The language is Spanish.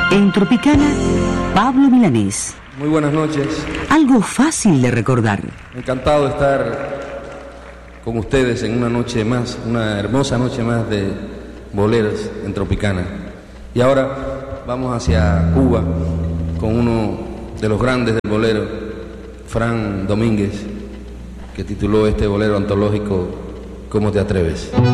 En Tropicana, Pablo Milanés. Muy buenas noches. Algo fácil de recordar. Encantado de estar con ustedes en una noche más, una hermosa noche más de boleros en Tropicana. Y ahora vamos hacia Cuba con uno de los grandes del bolero, Fran Domínguez, que tituló este bolero antológico ¿Cómo te atreves?